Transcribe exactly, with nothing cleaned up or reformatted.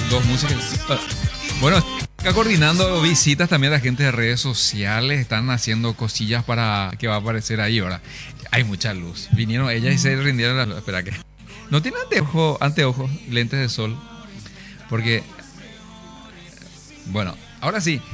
Dos músicas. Ah, bueno, está coordinando visitas también la gente de redes sociales. Están haciendo cosillas para que va a aparecer ahí, ¿verdad? Hay mucha luz. Vinieron ellas y se rindieron la luz. Espera que. No tiene anteojos, anteojos, lentes de sol. Porque, bueno, ahora sí.